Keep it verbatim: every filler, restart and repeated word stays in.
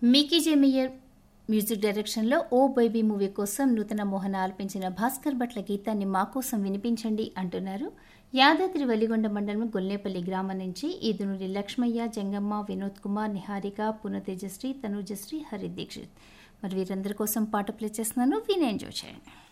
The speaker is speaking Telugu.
మికీ జెమియర్ మ్యూజిక్ డైరెక్షన్లో ఓ బేబీ మూవీ కోసం నూతన మోహన్ ఆలపించిన భాస్కర్ భట్ల గీతాన్ని మా కోసం వినిపించండి అంటున్నారు యాదాద్రి వలిగొండ మండలం గొల్నేపల్లి గ్రామం నుంచి ఈదునూరి లక్ష్మయ్య జంగమ్మ వినోద్ కుమార్ నిహారిక పునతేజశ్రీ తనూజశ్రీ హరి దీక్షిత్ మరి వీరందరి కోసం పాట ప్లే చేస్తున్నాను విని ఎంజాయ్ చేయండి.